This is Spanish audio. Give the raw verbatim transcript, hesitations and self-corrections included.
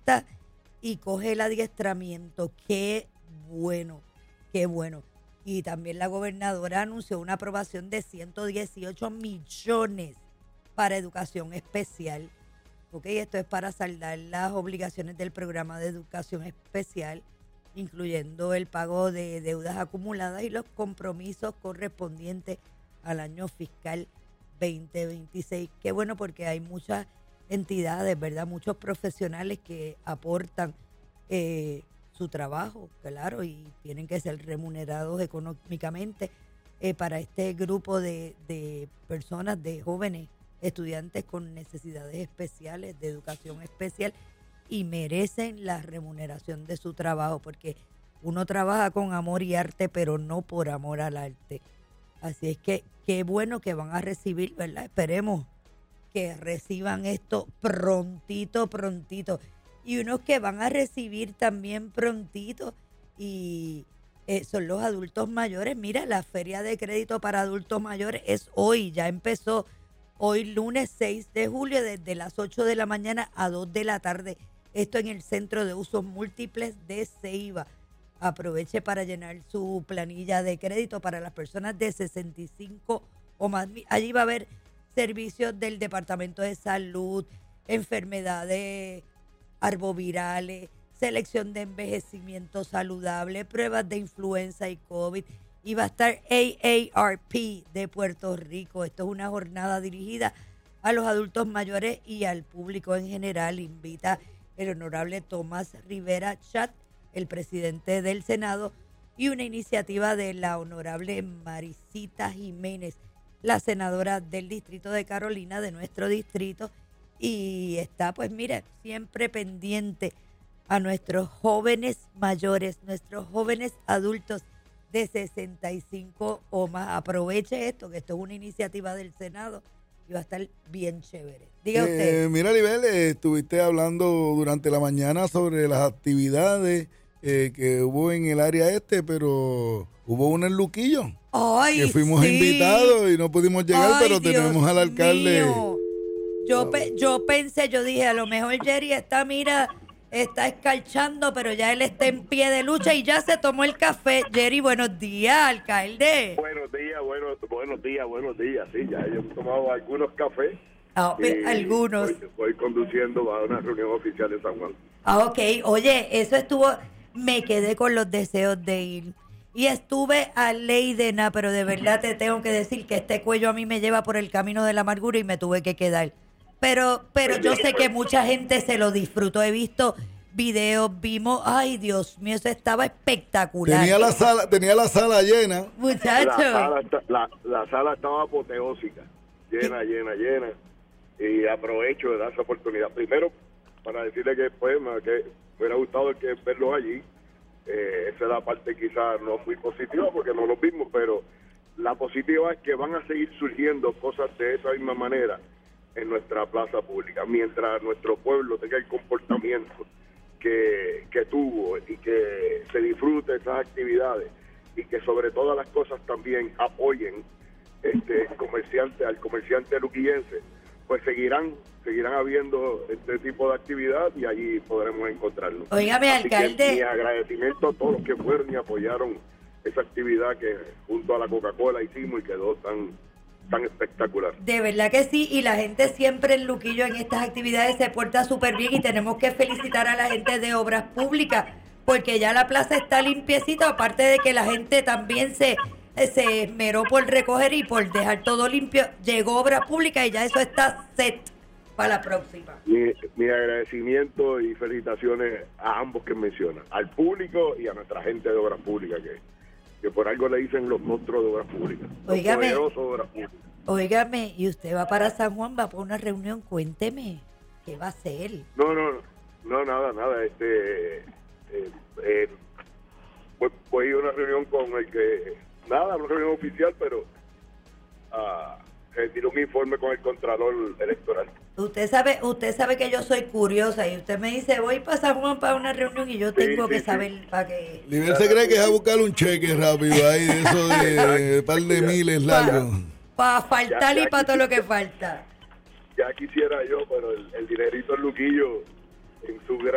sienta y coge el adiestramiento. Qué bueno, qué bueno. Y también la gobernadora anunció una aprobación de ciento dieciocho millones para educación especial. Ok, esto es para saldar las obligaciones del programa de educación especial, incluyendo el pago de deudas acumuladas y los compromisos correspondientes al año fiscal veinte veintiséis. Qué bueno, porque hay muchas entidades, ¿verdad? Muchos profesionales que aportan eh, su trabajo, claro, y tienen que ser remunerados económicamente eh, para este grupo de, de personas, de jóvenes estudiantes con necesidades especiales, de educación especial, y merecen la remuneración de su trabajo, porque uno trabaja con amor y arte, pero no por amor al arte. Así es que qué bueno que van a recibir, ¿verdad? Esperemos que reciban esto prontito, prontito. Y unos que van a recibir también prontito y eh, son los adultos mayores. Mira, la feria de crédito para adultos mayores es hoy, ya empezó hoy lunes seis de julio desde las ocho de la mañana a dos de la tarde. Esto en el Centro de Usos Múltiples de Ceiba. Aproveche para llenar su planilla de crédito para las personas de sesenta y cinco o más. Allí va a haber servicios del Departamento de Salud, enfermedades arbovirales, selección de envejecimiento saludable, pruebas de influenza y COVID. Y va a estar A A R P de Puerto Rico. Esto es una jornada dirigida a los adultos mayores y al público en general. Invita el honorable Tomás Rivera Chat, el presidente del Senado, y una iniciativa de la honorable Maricita Jiménez, la senadora del distrito de Carolina, de nuestro distrito, y está, pues mire, siempre pendiente a nuestros jóvenes mayores, nuestros jóvenes adultos de sesenta y cinco o más. Aproveche esto, que esto es una iniciativa del Senado y va a estar bien chévere. Diga usted. Eh, mira, Libel, eh, estuviste hablando durante la mañana sobre las actividades eh, que hubo en el área este, pero hubo una en Luquillo. Ay, que fuimos sí. invitados y no pudimos llegar, Ay, pero Dios tenemos al alcalde. mío. Yo, pe- yo pensé, yo dije, a lo mejor Jerry está, mira, está escarchando, pero ya él está en pie de lucha y ya se tomó el café. Jerry, buenos días, alcalde. Buenos días, buenos, buenos días, buenos días. Sí, ya yo he tomado algunos cafés. Ah, y algunos. Voy, voy conduciendo a una reunión oficial en San Juan. Ah, ok. Oye, eso estuvo, me quedé con los deseos de ir. Y estuve a ley de nada, pero de verdad te tengo que decir que este cuello a mí me lleva por el camino de la amargura y me tuve que quedar. Pero, pero yo sé que mucha gente se lo disfrutó. He visto videos, vimos, ay Dios mío, eso estaba espectacular. Tenía la sala, tenía la sala llena. Muchachos. La sala, está- la, la sala estaba apoteósica, llena, llena, llena. Y aprovecho de dar esa oportunidad. Primero, para decirle que pues me, que me hubiera gustado que verlos allí. Eh, esa es la parte quizás no muy positiva porque no los vimos, pero la positiva es que van a seguir surgiendo cosas de esa misma manera en nuestra plaza pública, mientras nuestro pueblo tenga el comportamiento que, que tuvo y que se disfrute esas actividades y que sobre todas las cosas también apoyen este comerciante al comerciante luquillense, pues seguirán seguirán habiendo este tipo de actividad y allí podremos encontrarnos. Óigame, Así alcalde. que mi agradecimiento a todos los que fueron y apoyaron esa actividad que junto a la Coca-Cola hicimos y quedó tan tan espectacular. De verdad que sí, y la gente siempre en Luquillo en estas actividades se porta súper bien y tenemos que felicitar a la gente de Obras Públicas porque ya la plaza está limpiecita, aparte de que la gente también se, se esmeró por recoger y por dejar todo limpio. Llegó Obras Públicas y ya eso está set para la próxima. Mi, mi agradecimiento y felicitaciones a ambos que mencionan, al público y a nuestra gente de Obras Públicas, que, que por algo le dicen los monstruos de Obras Públicas. Los Óigame. poderosos de Obras Públicas. Óigame, y usted va para San Juan, va para una reunión, cuénteme, ¿qué va a hacer? No, no, no, no, nada, nada. Este, eh, eh, voy, voy a una reunión con el que, nada, una reunión oficial, pero a rendir un informe con el Contralor Electoral. Usted sabe, usted sabe que yo soy curiosa y usted me dice, voy para San Juan para una reunión y yo tengo sí, que sí. saber para qué. Libel se cree que es a buscar un cheque rápido ahí, de eso de un par de miles largos. Para faltar Ya, y ya para todo lo que quisiera. falta. Ya quisiera yo, pero el, el dinerito en Luquillo en su gran